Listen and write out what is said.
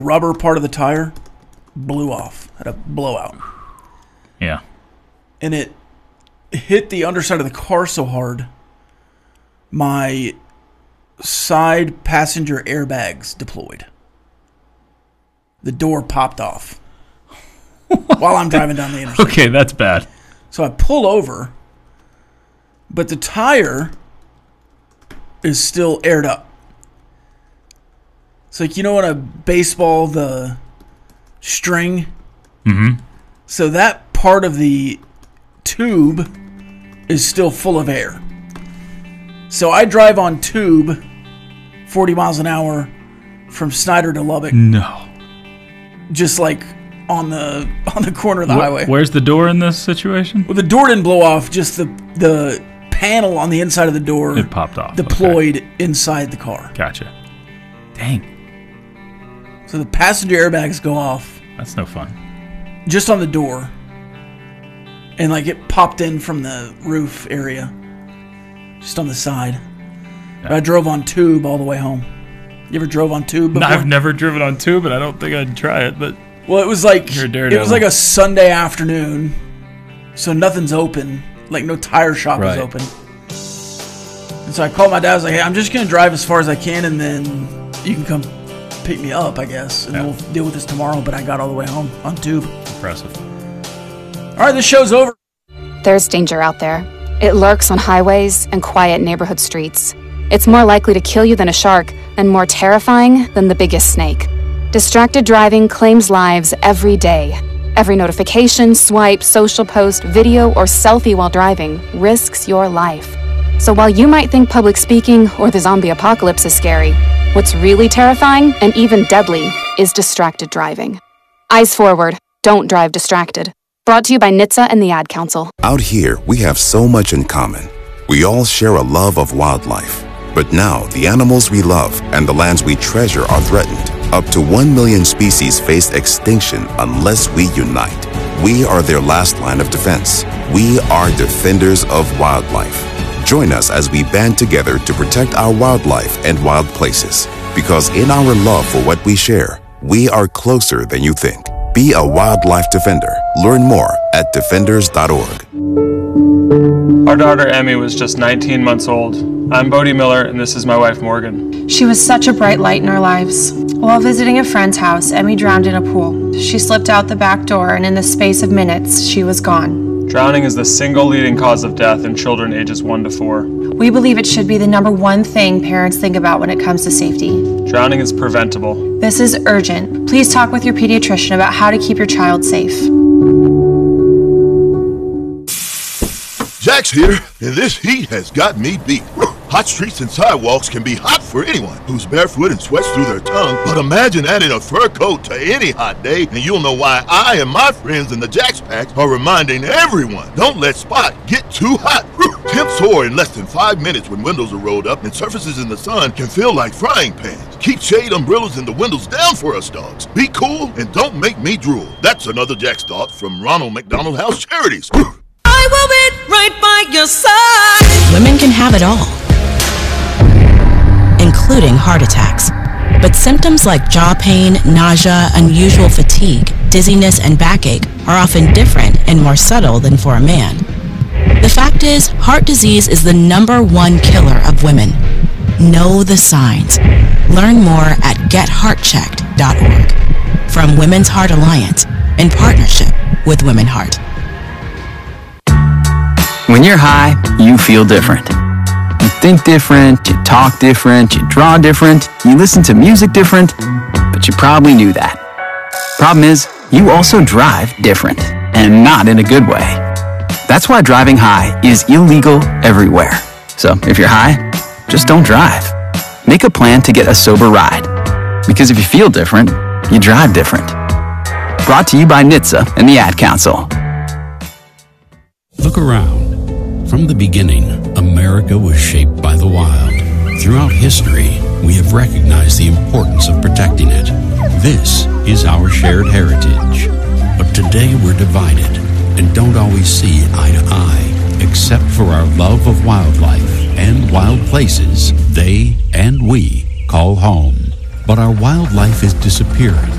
rubber part of the tire blew off, had a blowout. Yeah. And it hit the underside of the car so hard, my side passenger airbags deployed. The door popped off while I'm driving down the interstate. Okay, that's bad. So I pull over, but the tire is still aired up. It's like, you know, in a baseball, the string? Mm-hmm. So that part of the tube is still full of air. So I drive on tube 40 miles an hour from Snyder to Lubbock. No. Just like on the corner of the highway. Where's the door in this situation? Well, the door didn't blow off, just the panel on the inside of the door, it popped off. Deployed inside the car. Gotcha. Dang. So the passenger airbags go off. That's no fun. Just on the door. And like it popped in from the roof area. Just on the side. Yeah. I drove on tube all the way home. You ever drove on tube before? No, I've never driven on tube, and I don't think I'd try it, but well, it was like you're a daredevil. It was like a Sunday afternoon. So nothing's open. Like no tire shop is open. And so I called my dad. I was like, hey, I'm just going to drive as far as I can, and then you can come pick me up, I guess. And we'll deal with this tomorrow. But I got all the way home on tube. Impressive. All right, this show's over. There's danger out there. It lurks on highways and quiet neighborhood streets. It's more likely to kill you than a shark, and more terrifying than the biggest snake. Distracted driving claims lives every day. Every notification, swipe, social post, video, or selfie while driving risks your life. So while you might think public speaking or the zombie apocalypse is scary, what's really terrifying and even deadly is distracted driving. Eyes forward. Don't drive distracted. Brought to you by NHTSA and the Ad Council. Out here, we have so much in common. We all share a love of wildlife. But now, the animals we love and the lands we treasure are threatened. Up to 1 million species face extinction unless we unite. We are their last line of defense. We are defenders of wildlife. Join us as we band together to protect our wildlife and wild places. Because in our love for what we share, we are closer than you think. Be a wildlife defender. Learn more at defenders.org. Our daughter Emmy was just 19 months old. I'm Bodie Miller, and this is my wife Morgan. She was such a bright light in our lives. While visiting a friend's house, Emmy drowned in a pool. She slipped out the back door, and in the space of minutes, she was gone. Drowning is the single leading cause of death in children ages 1 to 4. We believe it should be the number one thing parents think about when it comes to safety. Drowning is preventable. This is urgent. Please talk with your pediatrician about how to keep your child safe. Jack's here, and this heat has got me beat. Hot streets and sidewalks can be hot for anyone who's barefoot and sweats through their tongue, but imagine adding a fur coat to any hot day, and you'll know why I and my friends in the Jack's Pack are reminding everyone, don't let Spot get too hot. Temps soar in less than 5 minutes when windows are rolled up, and surfaces in the sun can feel like frying pans. Keep shade umbrellas and the windows down for us dogs. Be cool and don't make me drool. That's another Jack's thought from Ronald McDonald House Charities. I will be right by your side. Women can have it all, including heart attacks. But symptoms like jaw pain, nausea, unusual fatigue, dizziness, and backache are often different and more subtle than for a man. The fact is, heart disease is the #1 killer of women. Know the signs. Learn more at getheartchecked.org. From Women's Heart Alliance, in partnership with Women Heart. When you're high, you feel different. You think different, you talk different, you draw different, you listen to music different, but you probably knew that. Problem is, you also drive different, and not in a good way. That's why driving high is illegal everywhere. So if you're high, just don't drive. Make a plan to get a sober ride. Because if you feel different, you drive different. Brought to you by NHTSA and the Ad Council. Look around. From the beginning, America was shaped by the wild. Throughout history, we have recognized the importance of protecting it. This is our shared heritage. But today we're divided and don't always see eye to eye, except for our love of wildlife and wild places they and we call home. But our wildlife is disappearing.